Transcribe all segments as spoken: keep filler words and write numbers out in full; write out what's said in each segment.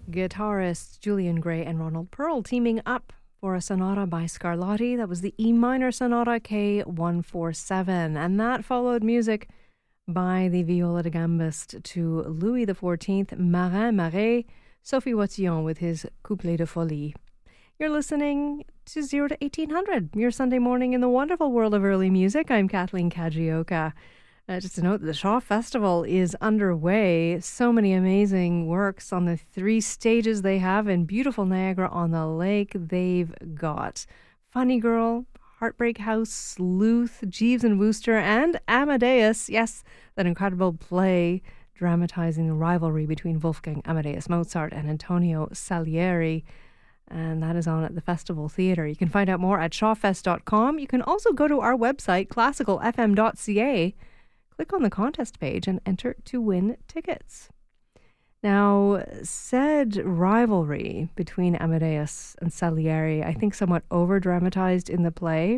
Guitarists Julian Gray and Ronald Pearl teaming up for a sonata by Scarlatti. That was the E minor sonata K one forty-seven. And that followed music by the viola da gambist to Louis the fourteenth, Marin Marais, Sophie Watillon with his Couplet de Folie. You're listening to zero to eighteen hundred, your Sunday morning in the wonderful world of early music. I'm Kathleen Kajioka. Uh, just to note that the Shaw Festival is underway. So many amazing works on the three stages they have in beautiful Niagara on the Lake. They've got Funny Girl, Heartbreak House, Sleuth, Jeeves and Wooster, and Amadeus. Yes, that incredible play dramatizing the rivalry between Wolfgang Amadeus Mozart and Antonio Salieri. And that is on at the Festival Theatre. You can find out more at shawfest dot com. You can also go to our website, classical f m dot c a. Click on the contest page and enter to win tickets. Now, said rivalry between Amadeus and Salieri, I think somewhat over-dramatized in the play,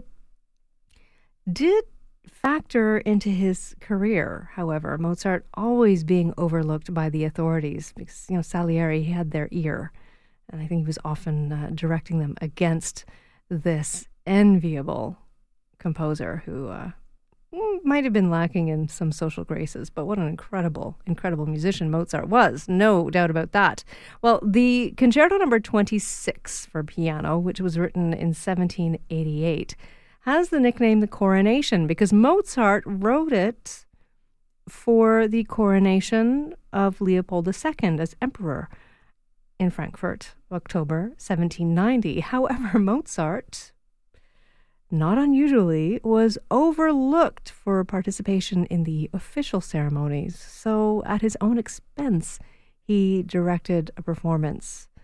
did factor into his career, however. Mozart always being overlooked by the authorities because, you know, Salieri had their ear. And I think he was often uh, directing them against this enviable composer who uh, might have been lacking in some social graces, but what an incredible, incredible musician Mozart was. No doubt about that. Well, the Concerto Number twenty-six for piano, which was written in seventeen eighty-eight, has the nickname The Coronation because Mozart wrote it for the coronation of Leopold the Second as emperor in Frankfurt, October seventeen ninety. However, Mozart, not unusually, was overlooked for participation in the official ceremonies. So, at his own expense, he directed a performance